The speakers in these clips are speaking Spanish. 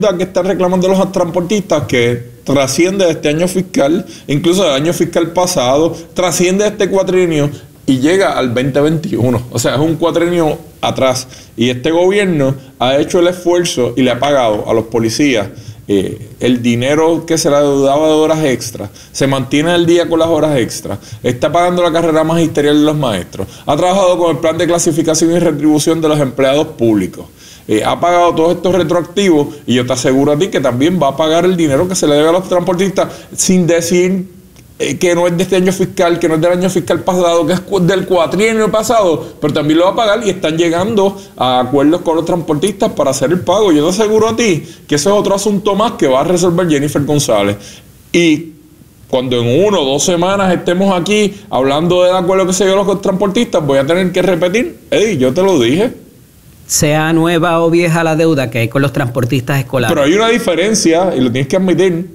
que están reclamando los transportistas que trasciende de este año fiscal, incluso del año fiscal pasado, trasciende de este cuatrienio y llega al 2021. O sea, es un cuatrienio atrás. Y este gobierno ha hecho el esfuerzo y le ha pagado a los policías el dinero que se le deudaba de horas extras, se mantiene al día con las horas extras, está pagando la carrera magisterial de los maestros, ha trabajado con el plan de clasificación y retribución de los empleados públicos, ha pagado todos estos retroactivos, y yo te aseguro a ti que también va a pagar el dinero que se le debe a los transportistas, sin decir que no es de este año fiscal, que no es del año fiscal pasado, que es del cuatrienio pasado, pero también lo va a pagar, y están llegando a acuerdos con los transportistas para hacer el pago. Yo te aseguro a ti que eso es otro asunto más que va a resolver Jennifer González. Y cuando en 1 o 2 semanas estemos aquí hablando del acuerdo que se dio a los transportistas, voy a tener que repetir, Eddie, yo te lo dije. Sea nueva o vieja la deuda que hay con los transportistas escolares. Pero hay una diferencia, y lo tienes que admitir.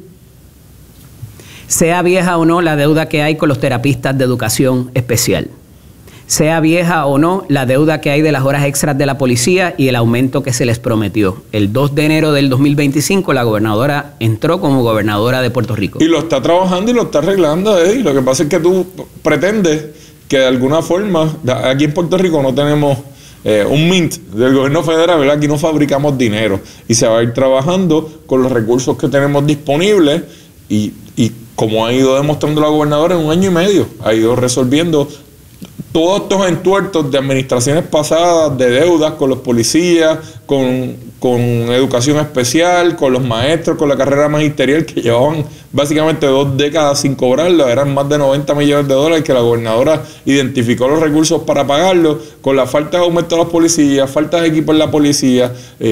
Sea vieja o no la deuda que hay con los terapistas de educación especial. Sea vieja o no la deuda que hay de las horas extras de la policía y el aumento que se les prometió. El 2 de enero del 2025 la gobernadora entró como gobernadora de Puerto Rico. Y lo está trabajando y lo está arreglando, Eddie. Lo que pasa es que tú pretendes que de alguna forma, aquí en Puerto Rico no tenemos un mint del gobierno federal, ¿verdad? Aquí no fabricamos dinero. Y se va a ir trabajando con los recursos que tenemos disponibles y como ha ido demostrando la gobernadora en 1 año y medio, ha ido resolviendo todos estos entuertos de administraciones pasadas, de deudas con los policías, con educación especial, con los maestros, con la carrera magisterial, que llevaban básicamente 2 décadas sin cobrarlo, eran más de 90 millones de dólares que la gobernadora identificó los recursos para pagarlo, con la falta de aumento de las policías, falta de equipo en la policía,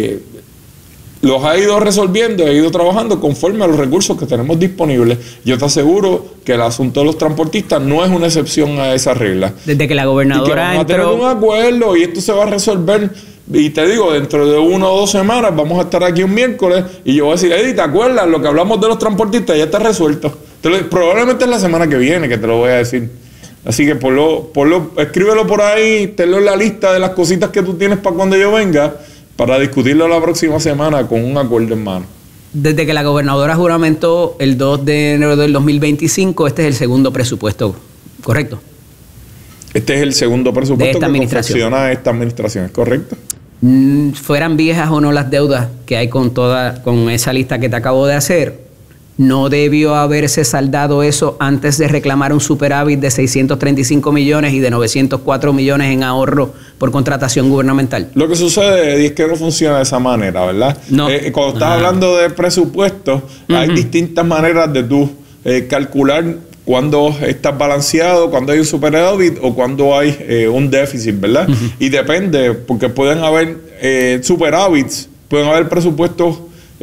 los ha ido resolviendo, ha ido trabajando conforme a los recursos que tenemos disponibles. Yo te aseguro que el asunto de los transportistas no es una excepción a esa regla. Desde que la gobernadora entró, a tener un acuerdo, y esto se va a resolver. Y te digo, dentro de 1 o 2 semanas vamos a estar aquí un miércoles y yo voy a decir, Eddie, ¿te acuerdas? Lo que hablamos de los transportistas ya está resuelto. Probablemente es la semana que viene que te lo voy a decir. Así que escríbelo por ahí, tenlo en la lista de las cositas que tú tienes para cuando yo venga, para discutirlo la próxima semana con un acuerdo en mano. Desde que la gobernadora juramentó el 2 de enero del 2025, este es el segundo presupuesto, ¿correcto? Este es el segundo presupuesto que confecciona esta administración, ¿es correcto? Fueran viejas o no las deudas que hay con esa lista que te acabo de hacer, ¿no debió haberse saldado eso antes de reclamar un superávit de 635 millones y de 904 millones en ahorro por contratación gubernamental? Lo que sucede es que no funciona de esa manera, ¿verdad? No. Cuando estás hablando de presupuestos, hay distintas maneras de tú calcular cuándo estás balanceado, cuándo hay un superávit o cuándo hay un déficit, ¿verdad? Y depende, porque pueden haber superávits, pueden haber presupuestos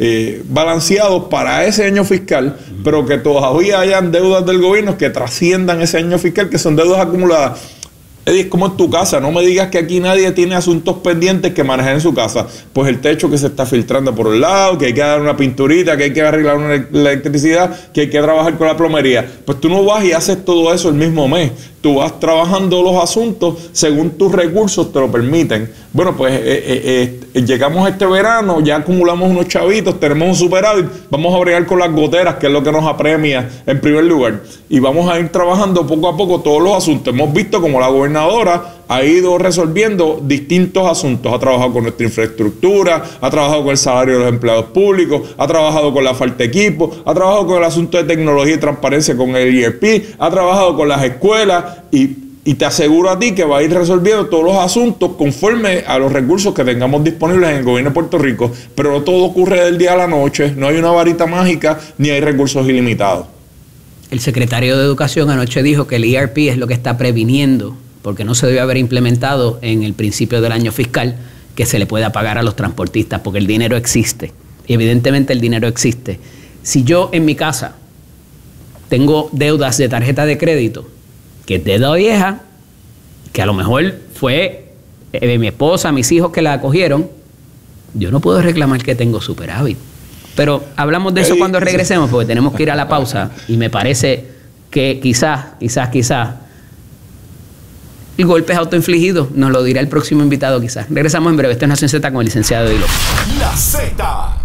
balanceados para ese año fiscal, pero que todavía hayan deudas del gobierno que trasciendan ese año fiscal, que son deudas acumuladas. Es como en tu casa, no me digas que aquí nadie tiene asuntos pendientes que manejar en su casa. Pues el techo que se está filtrando por un lado, que hay que dar una pinturita, que hay que arreglar una electricidad, que hay que trabajar con la plomería. Pues tú no vas y haces todo eso el mismo mes. Tú vas trabajando los asuntos según tus recursos te lo permiten. Bueno, pues llegamos este verano, ya acumulamos unos chavitos, tenemos un superávit, vamos a bregar con las goteras, que es lo que nos apremia en primer lugar. Y vamos a ir trabajando poco a poco todos los asuntos. Hemos visto como la gobernadora ha ido resolviendo distintos asuntos. Ha trabajado con nuestra infraestructura, ha trabajado con el salario de los empleados públicos, ha trabajado con la falta de equipo, ha trabajado con el asunto de tecnología y transparencia con el ERP, ha trabajado con las escuelas y te aseguro a ti que va a ir resolviendo todos los asuntos conforme a los recursos que tengamos disponibles en el gobierno de Puerto Rico. Pero no todo ocurre del día a la noche, no hay una varita mágica ni hay recursos ilimitados. El secretario de Educación anoche dijo que el ERP es lo que está previniendo, porque no se debe haber implementado en el principio del año fiscal, que se le pueda pagar a los transportistas, porque el dinero existe. Evidentemente el dinero existe. Si yo en mi casa tengo deudas de tarjeta de crédito, que es deuda vieja, que a lo mejor fue mi esposa, mis hijos que la acogieron, yo no puedo reclamar que tengo superávit. Pero hablamos de eso cuando regresemos, porque tenemos que ir a la pausa, y me parece que quizás el golpe es autoinfligido. Nos lo dirá el próximo invitado quizás. Regresamos en breve. Esto es Nación Z con el licenciado Eddie López. La Z.